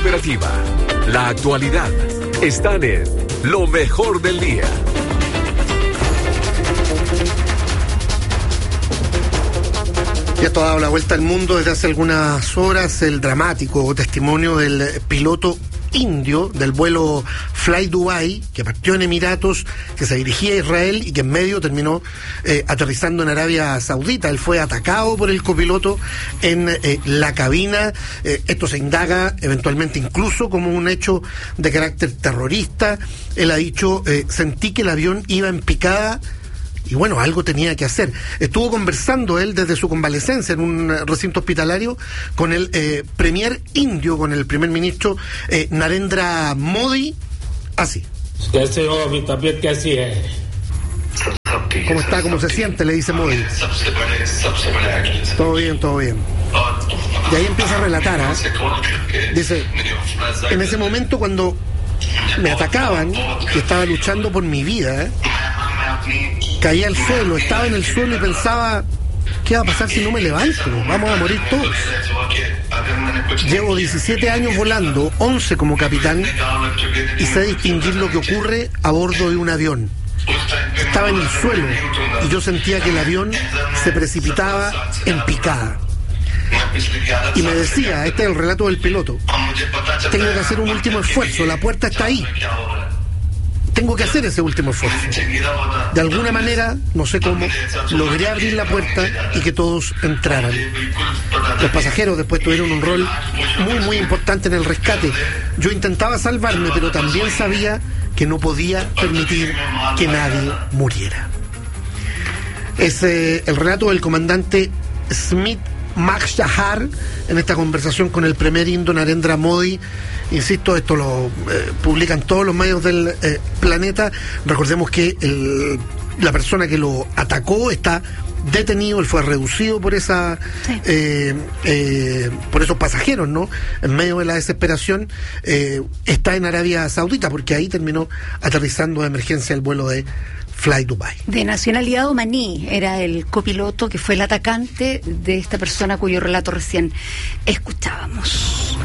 operativa, la actualidad, están en Lo Mejor del Día. Ya todo ha dado la vuelta al mundo desde hace algunas horas el dramático testimonio del piloto indio del vuelo Fly Dubai, que partió en Emiratos, que se dirigía a Israel y que en medio terminó aterrizando en Arabia Saudita. Él fue atacado por el copiloto en la cabina. Esto se indaga eventualmente incluso como un hecho de carácter terrorista. Él ha dicho, sentí que el avión iba en picada y bueno, algo tenía que hacer. Estuvo conversando él desde su convalecencia en un recinto hospitalario con el premier indio, con el primer ministro Narendra Modi, así. ¿Cómo está? ¿Cómo se siente? Le dice Modi. Todo bien, todo bien. Y ahí empieza a relatar, Dice, en ese momento cuando me atacaban, que estaba luchando por mi vida, caí al suelo, estaba en el suelo y pensaba, ¿qué va a pasar si no me levanto? Vamos a morir todos. Llevo 17 años volando, 11 como capitán, y sé distinguir lo que ocurre a bordo de un avión. Estaba en el suelo y yo sentía que el avión se precipitaba en picada. Y me decía, este es el relato del piloto, tengo que hacer un último esfuerzo, la puerta está ahí. Tengo que hacer ese último esfuerzo. De alguna manera, no sé cómo, logré abrir la puerta y que todos entraran. Los pasajeros después tuvieron un rol muy, muy importante en el rescate. Yo intentaba salvarme, pero también sabía que no podía permitir que nadie muriera. Es el relato del comandante Smit Mahshahar en esta conversación con el primer indio Narendra Modi. Insisto, esto lo publican todos los medios del planeta. Recordemos que la persona que lo atacó está detenido, él fue reducido por esa por esos pasajeros, ¿no? En medio de la desesperación, está en Arabia Saudita, porque ahí terminó aterrizando de emergencia el vuelo de Fly Dubai. De nacionalidad omaní, era el copiloto que fue el atacante de esta persona cuyo relato recién escuchábamos.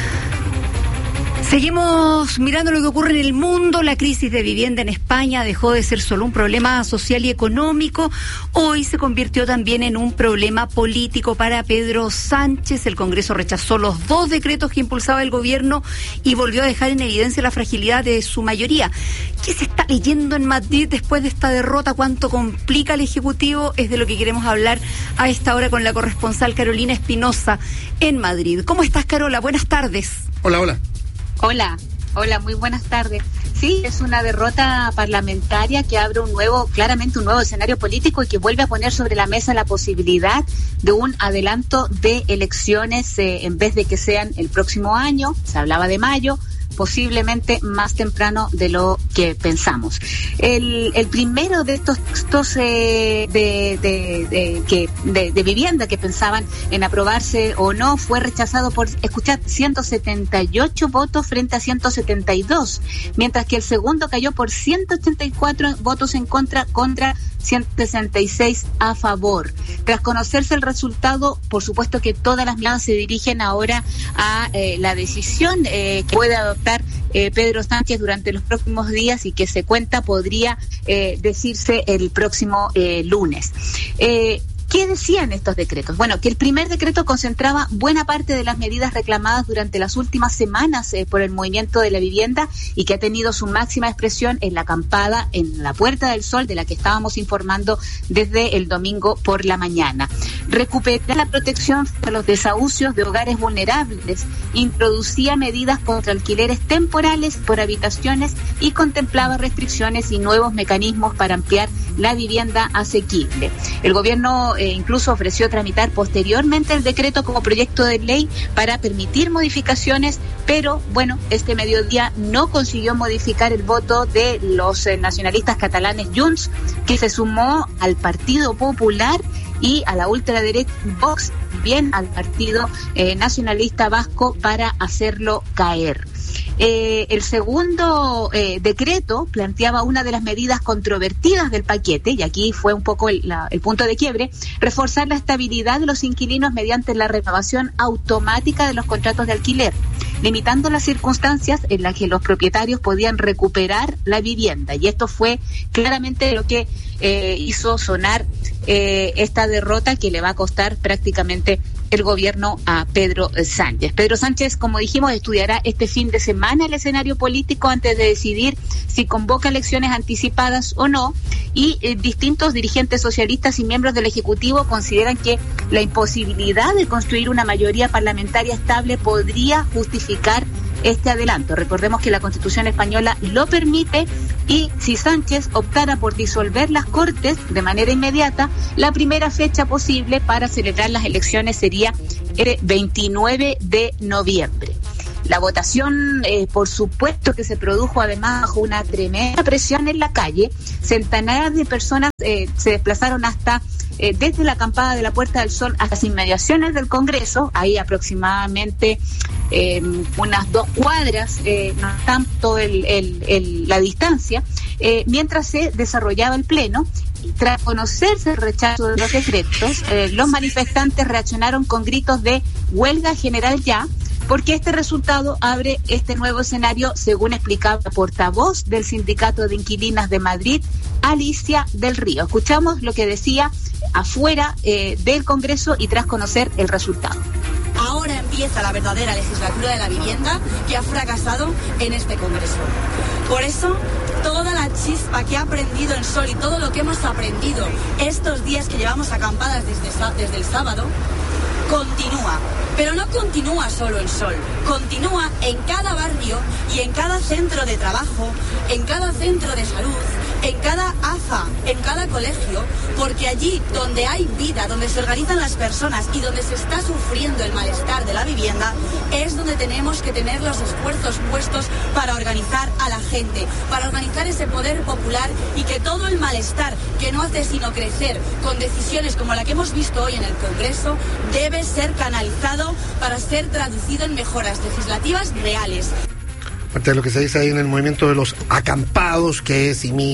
Seguimos mirando lo que ocurre en el mundo. La crisis de vivienda en España dejó de ser solo un problema social y económico. Hoy se convirtió también en un problema político para Pedro Sánchez. El Congreso rechazó los 2 decretos que impulsaba el gobierno y volvió a dejar en evidencia la fragilidad de su mayoría. ¿Qué se está leyendo en Madrid después de esta derrota? ¿Cuánto complica al Ejecutivo? Es de lo que queremos hablar a esta hora con la corresponsal Carolina Espinosa en Madrid. ¿Cómo estás, Carola? Buenas tardes. Hola, hola. Hola, muy buenas tardes. Sí, es una derrota parlamentaria que abre claramente un nuevo escenario político y que vuelve a poner sobre la mesa la posibilidad de un adelanto de elecciones en vez de que sean el próximo año, se hablaba de mayo, posiblemente más temprano de lo que pensamos. El primero de estos textos de vivienda que pensaban en aprobarse o no fue rechazado por, escuchad, 178 votos frente a 172, mientras que el segundo cayó por 184 votos en contra 166 a favor. Tras conocerse el resultado, por supuesto que todas las miradas se dirigen ahora a la decisión que puede adoptar Pedro Sánchez durante los próximos días y que se cuenta podría decirse el próximo lunes. ¿Qué decían estos decretos? Bueno, que el primer decreto concentraba buena parte de las medidas reclamadas durante las últimas semanas por el movimiento de la vivienda y que ha tenido su máxima expresión en la acampada en la Puerta del Sol, de la que estábamos informando desde el domingo por la mañana. Recuperar la protección a los desahucios de hogares vulnerables, introducía medidas contra alquileres temporales por habitaciones y contemplaba restricciones y nuevos mecanismos para ampliar la vivienda asequible. El gobierno incluso ofreció tramitar posteriormente el decreto como proyecto de ley para permitir modificaciones, pero bueno, este mediodía no consiguió modificar el voto de los nacionalistas catalanes Junts, que se sumó al Partido Popular y a la ultraderecha Vox, bien al Partido Nacionalista Vasco, para hacerlo caer. El segundo decreto planteaba una de las medidas controvertidas del paquete, y aquí fue un poco el punto de quiebre: reforzar la estabilidad de los inquilinos mediante la renovación automática de los contratos de alquiler, limitando las circunstancias en las que los propietarios podían recuperar la vivienda. Y esto fue claramente lo que hizo sonar esta derrota que le va a costar prácticamente el gobierno a Pedro Sánchez. Pedro Sánchez, como dijimos, estudiará este fin de semana el escenario político antes de decidir si convoca elecciones anticipadas o no, y distintos dirigentes socialistas y miembros del Ejecutivo consideran que la imposibilidad de construir una mayoría parlamentaria estable podría justificar este adelanto. Recordemos que la Constitución española lo permite, y si Sánchez optara por disolver las Cortes de manera inmediata, la primera fecha posible para celebrar las elecciones sería el 29 de noviembre. La votación, por supuesto que se produjo además bajo una tremenda presión en la calle. Centenares de personas se desplazaron hasta desde la acampada de la Puerta del Sol hasta las inmediaciones del Congreso, ahí aproximadamente unas 2 cuadras, no tanto la distancia, mientras se desarrollaba el pleno. Tras conocerse el rechazo de los decretos, los manifestantes reaccionaron con gritos de huelga general ya, porque este resultado abre este nuevo escenario, según explicaba la portavoz del Sindicato de Inquilinas de Madrid, Alicia del Río. Escuchamos lo que decía afuera del Congreso y tras conocer el resultado. Ahora empieza la verdadera legislatura de la vivienda, que ha fracasado en este Congreso. Por eso, toda la chispa que ha aprendido en Sol y todo lo que hemos aprendido estos días que llevamos acampadas desde el sábado, continúa. Pero no continúa solo en Sol, continúa en cada barrio y en cada centro de trabajo, en cada centro de salud, en cada AFA, en cada colegio, porque allí donde hay vida, donde se organizan las personas y donde se está sufriendo el malestar de la vivienda, es donde tenemos que tener los esfuerzos puestos para organizar a la gente, para organizar ese poder popular, y que todo el malestar que no hace sino crecer con decisiones como la que hemos visto hoy en el Congreso debe ser canalizado para ser traducido en mejoras legislativas reales. Parte de lo que se dice ahí en el movimiento de los acampados, que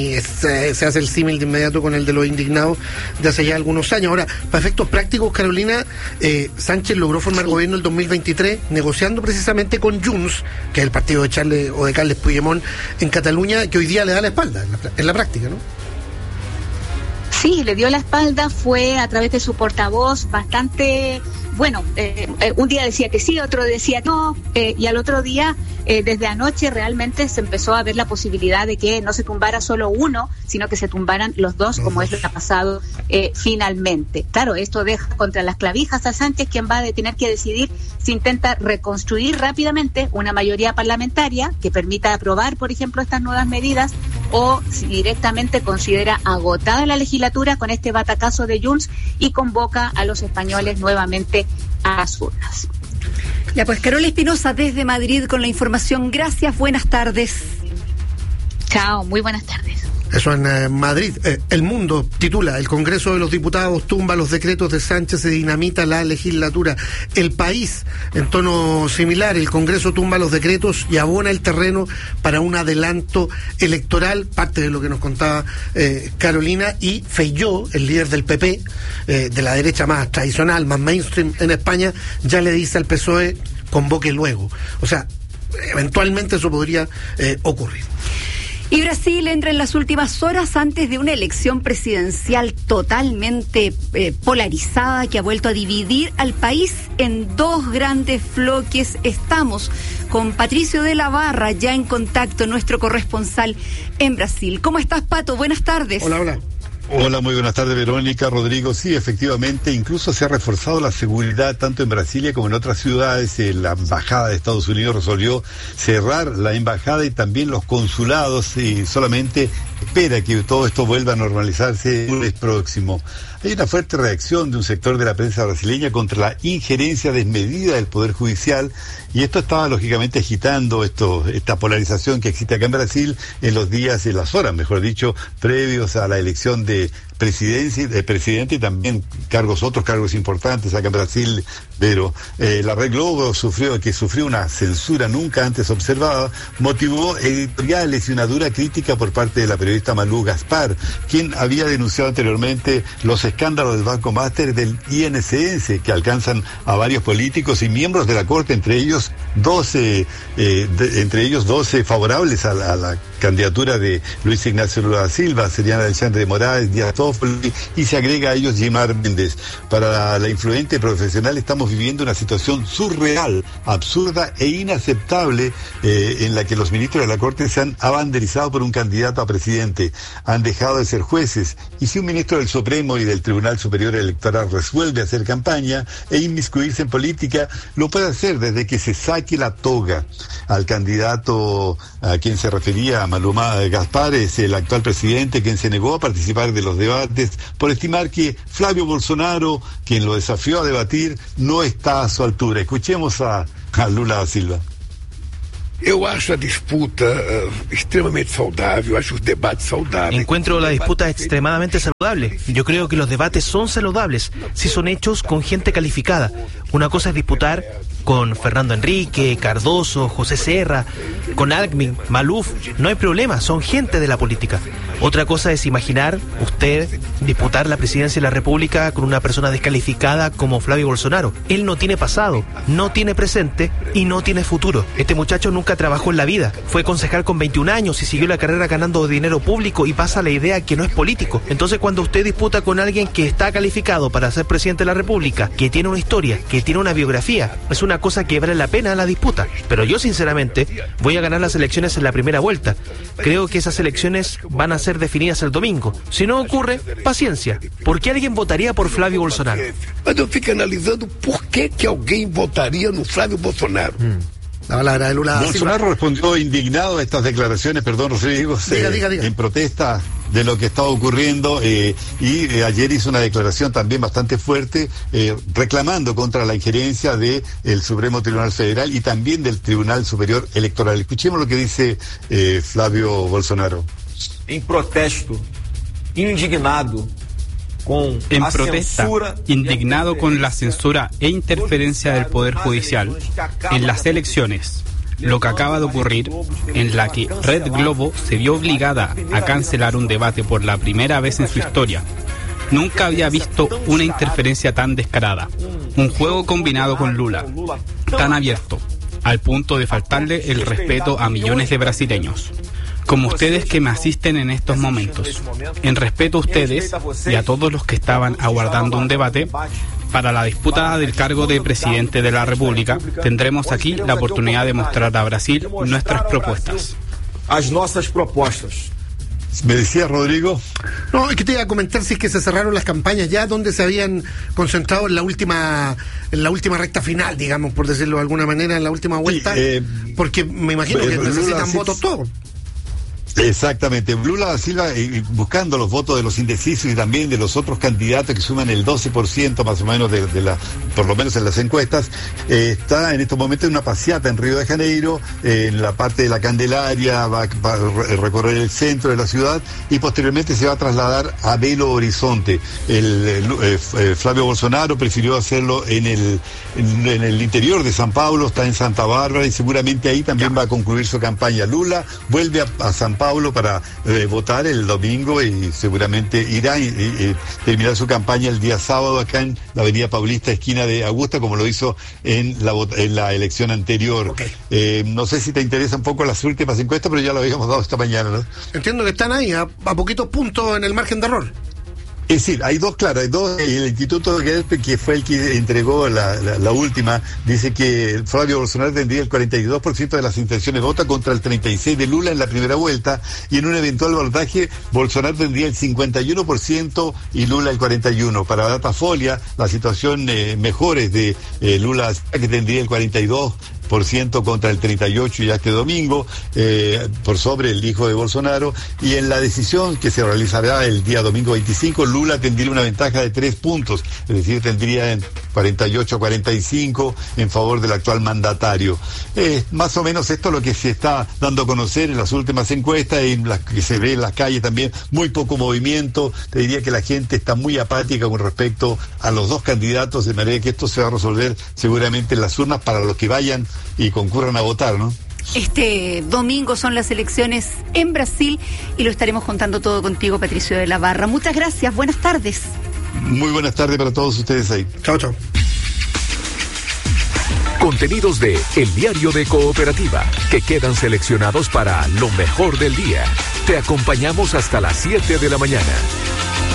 se hace el símil de inmediato con el de los indignados de hace ya algunos años. Ahora, para efectos prácticos, Carolina, Sánchez logró formar gobierno el 2023 negociando precisamente con Junts, que es el partido de Carles Puigdemont en Cataluña, que hoy día le da la espalda en la práctica, ¿no? Sí, le dio la espalda, fue a través de su portavoz bastante... Bueno, un día decía que sí, otro decía no, y al otro día, desde anoche realmente se empezó a ver la posibilidad de que no se tumbara solo uno, sino que se tumbaran los dos, como es lo que ha pasado finalmente. Claro, esto deja contra las clavijas a Sánchez, quien va a tener que decidir si intenta reconstruir rápidamente una mayoría parlamentaria que permita aprobar, por ejemplo, estas nuevas medidas, o si directamente considera agotada la legislatura con este batacazo de Junts y convoca a los españoles nuevamente a las urnas. Ya pues, Carola Espinosa desde Madrid con la información. Gracias, buenas tardes. Chao, muy buenas tardes. Eso en Madrid. El Mundo titula: el Congreso de los Diputados tumba los decretos de Sánchez y dinamita la legislatura. El País, en tono similar: el Congreso tumba los decretos y abona el terreno para un adelanto electoral. Parte de lo que nos contaba Carolina. Y Feijóo, el líder del PP, de la derecha más tradicional, más mainstream en España, ya le dice al PSOE: convoque luego. O sea, eventualmente eso podría ocurrir. Y Brasil entra en las últimas horas antes de una elección presidencial totalmente polarizada, que ha vuelto a dividir al país en 2 grandes bloques. Estamos con Patricio de la Barra, ya en contacto, nuestro corresponsal en Brasil. ¿Cómo estás, Pato? Buenas tardes. Hola, hola. Hola, muy buenas tardes, Verónica, Rodrigo. Sí, efectivamente, incluso se ha reforzado la seguridad tanto en Brasilia como en otras ciudades. La embajada de Estados Unidos resolvió cerrar la embajada y también los consulados, y solamente espera que todo esto vuelva a normalizarse el lunes próximo. Hay una fuerte reacción de un sector de la prensa brasileña contra la injerencia desmedida del Poder Judicial, y esto estaba lógicamente agitando esta polarización que existe acá en Brasil en los días, en las horas, mejor dicho, previos a la elección de presidente y también otros cargos importantes acá en Brasil, pero la Red Globo sufrió una censura nunca antes observada, motivó editoriales y una dura crítica por parte de la periodista Malú Gaspar, quien había denunciado anteriormente los escándalos del Banco Master del INSS, que alcanzan a varios políticos y miembros de la Corte, entre ellos 12 favorables a la candidatura de Luis Ignacio Lula da Silva, Seriana Alexandre de Moraes, Díaz Toffoli, y se agrega a ellos Guimar Méndez. Para la influente profesional estamos viviendo una situación surreal, absurda e inaceptable, en la que los ministros de la Corte se han abanderizado por un candidato a presidente, han dejado de ser jueces, y si un ministro del Supremo y del Tribunal Superior Electoral resuelve hacer campaña e inmiscuirse en política, lo puede hacer desde que se saque la toga. Al candidato a quien se refería Maluma Gaspar es el actual presidente, quien se negó a participar de los debates por estimar que Flavio Bolsonaro, quien lo desafió a debatir, no está a su altura. Escuchemos a Lula da Silva. Eu acho a disputa extremadamente saudável, acho os debates saudáveis. Encuentro la disputa extremadamente saludable. Yo creo que los debates son saludables si son hechos con gente calificada. Una cosa es disputar con Fernando Enrique, Cardoso, José Serra, con Alckmin, Maluf, no hay problema, son gente de la política. Otra cosa es imaginar usted disputar la presidencia de la República con una persona descalificada como Flavio Bolsonaro. Él no tiene pasado, no tiene presente y no tiene futuro. Este muchacho nunca trabajó en la vida, fue concejal con 21 años y siguió la carrera ganando dinero público y pasa la idea que no es político. Entonces cuando usted disputa con alguien que está calificado para ser presidente de la República, que tiene una historia, que tiene una biografía, es una cosa que vale la pena la disputa. Pero yo sinceramente voy a ganar las elecciones en la primera vuelta. Creo que esas elecciones van a ser definidas el domingo. Si no ocurre, paciencia. ¿Por qué alguien votaría por Flavio Bolsonaro? Mas eu fico analisando por que alguém votaria no Flávio Bolsonaro. La palabra de Lula da Silva. Bolsonaro respondió indignado a estas declaraciones, Rodrigo, diga. en protesta de lo que estaba ocurriendo, y ayer hizo una declaración también bastante fuerte, reclamando contra la injerencia del Supremo Tribunal Federal y también del Tribunal Superior Electoral. Escuchemos lo que dice Flavio Bolsonaro. En protesta, indignado con la censura e interferencia del Poder Judicial en las elecciones, lo que acaba de ocurrir, en la que Red Globo se vio obligada a cancelar un debate por la primera vez en su historia. Nunca había visto una interferencia tan descarada, un juego combinado con Lula, tan abierto, al punto de faltarle el respeto a millones de brasileños, como ustedes que me asisten en estos momentos. En respeto a ustedes y a todos los que estaban aguardando un debate para la disputa del cargo de presidente de la República, tendremos aquí la oportunidad de mostrar a Brasil nuestras propuestas. ¿Me decía Rodrigo? No, es que te iba a comentar si es que se cerraron las campañas ya, donde se habían concentrado en la última recta final, digamos, por decirlo de alguna manera, en la última vuelta, porque me imagino que necesitan votos todos. Exactamente, Lula da Silva, buscando los votos de los indecisos y también de los otros candidatos que suman el 12% más o menos de por lo menos en las encuestas, está en estos momentos en una paseata en Río de Janeiro, en la parte de la Candelaria, va a recorrer el centro de la ciudad y posteriormente se va a trasladar a Belo Horizonte. Flavio Bolsonaro prefirió hacerlo en el interior de San Paulo, está en Santa Bárbara y seguramente ahí también va a concluir su campaña. Lula vuelve a San Paulo para votar el domingo y seguramente irá y terminar su campaña el día sábado acá en la Avenida Paulista, esquina de Augusta, como lo hizo en la elección anterior. Okay. No sé si te interesan un poco las últimas encuestas, pero ya lo habíamos dado esta mañana, ¿no? Entiendo que están ahí a poquitos puntos en el margen de error. Es decir, hay dos, el Instituto Guedes, que fue el que entregó la última, dice que Flavio Bolsonaro tendría el 42% de las intenciones de voto contra el 36% de Lula en la primera vuelta, y en un eventual balotaje Bolsonaro tendría el 51% y Lula el 41%. Para Datafolia, la situación mejor es de Lula, que tendría el 42%, 29% contra el 38% ya este domingo, por sobre el hijo de Bolsonaro. Y en la decisión que se realizará el día domingo 25, Lula tendría una ventaja de 3 puntos, es decir, tendría en 48-45 en favor del actual mandatario. Más o menos esto es lo que se está dando a conocer en las últimas encuestas, en las que se ve en las calles también, muy poco movimiento. Te diría que la gente está muy apática con respecto a los dos candidatos, de manera que esto se va a resolver seguramente en las urnas para los que vayan y concurran a votar, ¿no? Este domingo son las elecciones en Brasil y lo estaremos contando todo contigo, Patricio de la Barra. Muchas gracias, buenas tardes. Muy buenas tardes para todos ustedes ahí. Chao, chao. Contenidos de El Diario de Cooperativa, que quedan seleccionados para lo mejor del día. Te acompañamos hasta las 7 de la mañana.